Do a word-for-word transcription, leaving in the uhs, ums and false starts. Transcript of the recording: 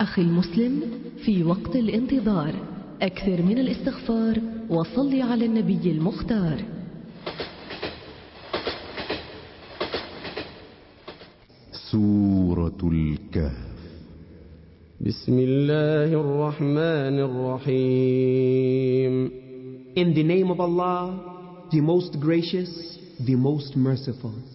أخي المسلم، في وقت الانتظار أكثر من الاستغفار وصل على النبي المختار. سورة الكهف. بسم الله الرحمن الرحيم. In the name of Allah, the most gracious, the most merciful.